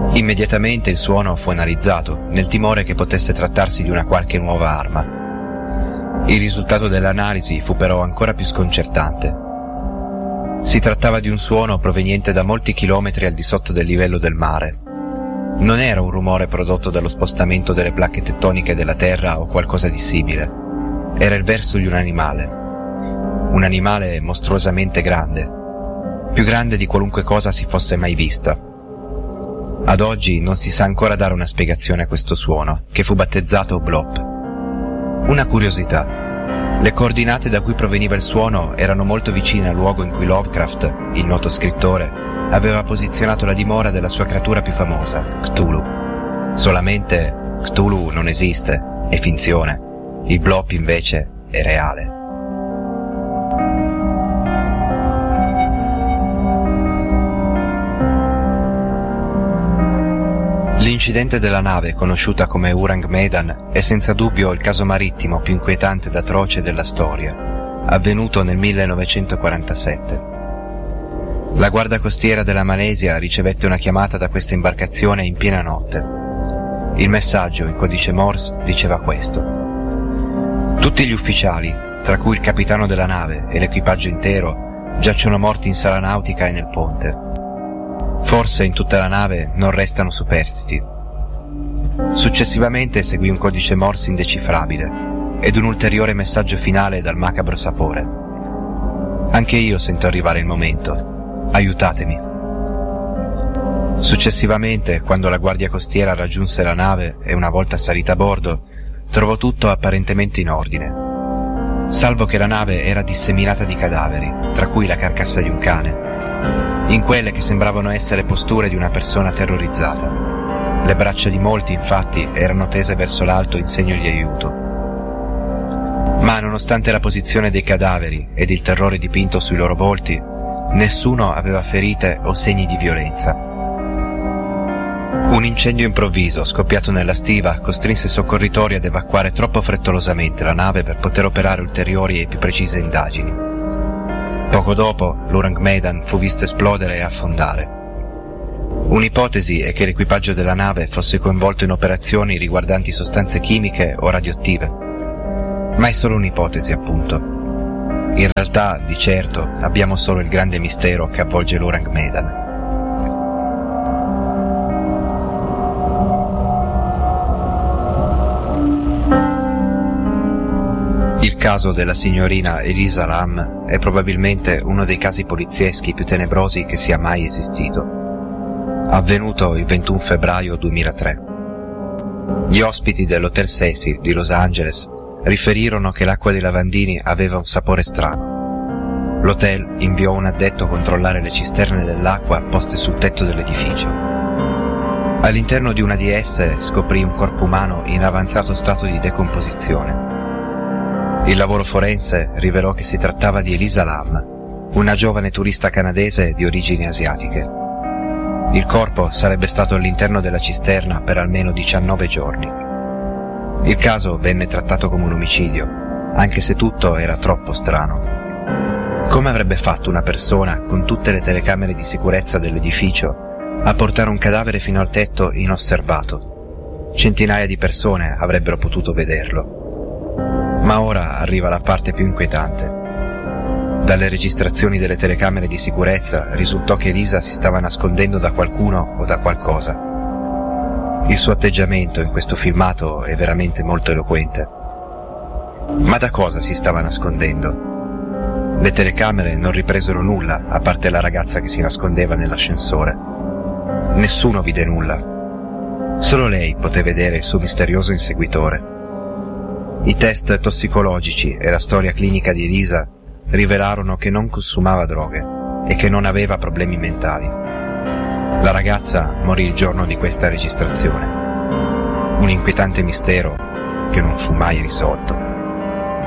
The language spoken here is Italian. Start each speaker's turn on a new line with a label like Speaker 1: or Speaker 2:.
Speaker 1: Immediatamente il suono fu analizzato, nel timore che potesse trattarsi di una qualche nuova arma. Il risultato dell'analisi fu però ancora più sconcertante. Si trattava di un suono proveniente da molti chilometri al di sotto del livello del mare. Non era un rumore prodotto dallo spostamento delle placche tettoniche della Terra o qualcosa di simile. Era il verso di un animale mostruosamente grande, più grande di qualunque cosa si fosse mai vista. Ad oggi non si sa ancora dare una spiegazione a questo suono, che fu battezzato Blop. Una curiosità: le coordinate da cui proveniva il suono erano molto vicine al luogo in cui Lovecraft, il noto scrittore, aveva posizionato la dimora della sua creatura più famosa, Cthulhu. Solamente Cthulhu non esiste, è finzione. Il Blop invece è reale. L'incidente della nave, conosciuta come Urang Medan, è senza dubbio il caso marittimo più inquietante ed atroce della storia, avvenuto nel 1947. La guardia costiera della Malesia ricevette una chiamata da questa imbarcazione in piena notte. Il messaggio, in codice Morse, diceva questo: tutti gli ufficiali, tra cui il capitano della nave e l'equipaggio intero, giacciono morti in sala nautica e nel ponte. Forse in tutta la nave non restano superstiti. Successivamente seguì un codice Morse indecifrabile ed un ulteriore messaggio finale dal macabro sapore: anche io sento arrivare il momento, aiutatemi. Successivamente, quando la guardia costiera raggiunse la nave e una volta salita a bordo, trovò tutto apparentemente in ordine, salvo che la nave era disseminata di cadaveri, tra cui la carcassa di un cane, in quelle che sembravano essere posture di una persona terrorizzata. Le braccia di molti, infatti, erano tese verso l'alto in segno di aiuto. Ma nonostante la posizione dei cadaveri ed il terrore dipinto sui loro volti, nessuno aveva ferite o segni di violenza. Un incendio improvviso, scoppiato nella stiva, costrinse i soccorritori ad evacuare troppo frettolosamente la nave per poter operare ulteriori e più precise indagini. Poco dopo, l'Urang Medan fu visto esplodere e affondare. Un'ipotesi è che l'equipaggio della nave fosse coinvolto in operazioni riguardanti sostanze chimiche o radioattive. Ma è solo un'ipotesi, appunto. In realtà, di certo, abbiamo solo il grande mistero che avvolge l'Urang Medan. Il caso della signorina Elisa Lam è probabilmente uno dei casi polizieschi più tenebrosi che sia mai esistito. Avvenuto il 21 febbraio 2003. Gli ospiti dell'Hotel Cecil di Los Angeles riferirono che l'acqua dei lavandini aveva un sapore strano. L'hotel inviò un addetto a controllare le cisterne dell'acqua poste sul tetto dell'edificio. All'interno di una di esse scoprì un corpo umano in avanzato stato di decomposizione. Il lavoro forense rivelò che si trattava di Elisa Lam, una giovane turista canadese di origini asiatiche. Il corpo sarebbe stato all'interno della cisterna per almeno 19 giorni. Il caso venne trattato come un omicidio, anche se tutto era troppo strano. Come avrebbe fatto una persona, con tutte le telecamere di sicurezza dell'edificio, a portare un cadavere fino al tetto inosservato? Centinaia di persone avrebbero potuto vederlo. Ma ora arriva la parte più inquietante. Dalle registrazioni delle telecamere di sicurezza risultò che Elisa si stava nascondendo da qualcuno o da qualcosa. Il suo atteggiamento in questo filmato è veramente molto eloquente. Ma da cosa si stava nascondendo? Le telecamere non ripresero nulla, a parte la ragazza che si nascondeva nell'ascensore. Nessuno vide nulla. Solo lei poté vedere il suo misterioso inseguitore. I test tossicologici e la storia clinica di Elisa rivelarono che non consumava droghe e che non aveva problemi mentali. La ragazza morì il giorno di questa registrazione. Un inquietante mistero che non fu mai risolto.